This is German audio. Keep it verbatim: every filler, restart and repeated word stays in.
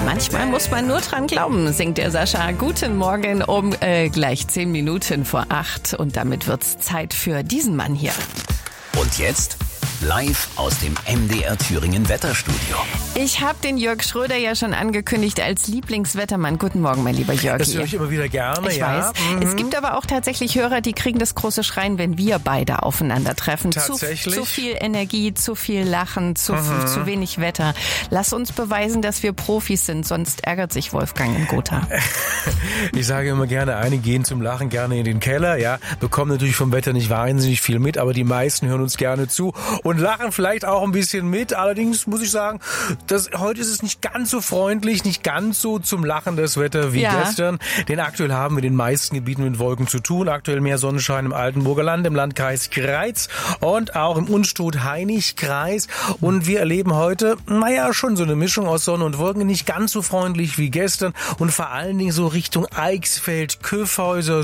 Manchmal muss man nur dran glauben, singt der Sascha. Guten Morgen um äh, gleich zehn Minuten vor acht. Und damit wird's Zeit für diesen Mann hier. Und jetzt live aus dem M D R Thüringen Wetterstudio. Ich habe den Jörg Schröder ja schon angekündigt als Lieblingswettermann. Guten Morgen, mein lieber Jörg. Das höre ich immer wieder gerne, ich ja. weiß. Mhm. Es gibt aber auch tatsächlich Hörer, die kriegen das große Schreien, wenn wir beide aufeinandertreffen. Tatsächlich? Zu, zu viel Energie, zu viel Lachen, zu, mhm. zu wenig Wetter. Lass uns beweisen, dass wir Profis sind, sonst ärgert sich Wolfgang in Gotha. Ich sage immer gerne, einige gehen zum Lachen gerne in den Keller, ja, bekommen natürlich vom Wetter nicht wahnsinnig viel mit, aber die meisten hören uns gerne zu und lachen vielleicht auch ein bisschen mit. Allerdings muss ich sagen, dass heute ist es nicht ganz so freundlich, nicht ganz so zum Lachen das Wetter wie ja. gestern. Denn aktuell haben wir in den meisten Gebieten mit Wolken zu tun. Aktuell mehr Sonnenschein im Altenburger Land, im Landkreis Greiz und auch im Unstrut-Hainich-Kreis. Und wir erleben heute, naja, schon so eine Mischung aus Sonne und Wolken, nicht ganz so freundlich wie gestern und vor allen Dingen so Richtung Eichsfeld, Kyffhäuser,